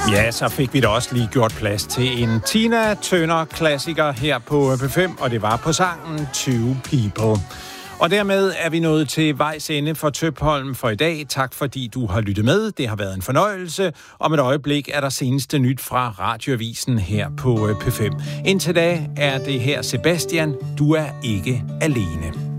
Ja, så fik vi da også lige gjort plads til en Tina Turner-klassiker her på P5, og det var på sangen 20 People. Og dermed er vi nået til vejs ende for Tøpholm for i dag. Tak fordi du har lyttet med. Det har været en fornøjelse. Om et øjeblik er der seneste nyt fra Radioavisen her på P5. Indtil da er det her Sebastian. Du er ikke alene.